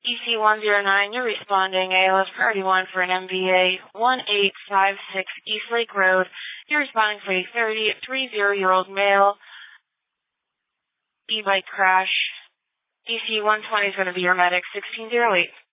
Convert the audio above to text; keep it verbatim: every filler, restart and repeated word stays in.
E C one zero nine, you're responding A L S Priority one for an M V A one eight five six East Lake Road. You're responding for a thirty-three-year-old male e-bike crash. E C one twenty is going to be your medic, sixteen oh eight.